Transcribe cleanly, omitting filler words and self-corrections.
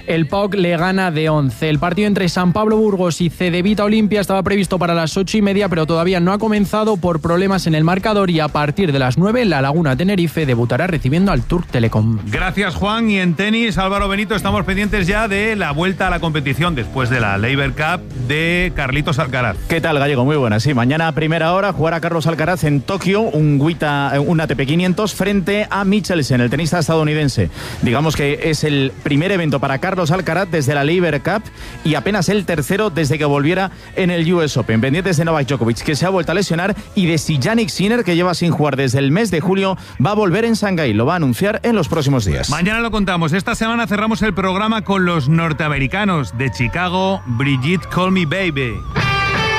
el PAOK le gana de 11. El partido entre San Pablo Burgos y Cedevita Olimpia estaba previsto para las 8:30, pero todavía no ha comenzado por problemas en el marcador, y a partir de las 9 la Laguna Tenerife debutará recibiendo al Turk Telecom. Gracias, Juan. Y en tenis, Álvaro Benito, estamos pendientes ya de la vuelta a la competición después de la Laver Cup de Carlitos Alcaraz. ¿Qué tal, Gallego? Muy buenas. Sí, mañana a primera hora jugará Carlos Alcaraz en Tokio un ATP 500 frente a Michelsen, el tenista estadounidense. Digamos que es el primer evento para Carlos Alcaraz desde la Laver Cup y apenas el tercero desde que volviera en el US Open. Pendientes de Novak Djokovic, que se ha vuelto a lesionar, y de si Jannik Sinner, que lleva sin jugar desde el mes de julio, va a volver en Shanghái. Lo va a anunciar en los próximos días. Mañana lo contamos. Esta semana cerramos el programa con los norteamericanos de Chicago, Brigitte Call Me Baby.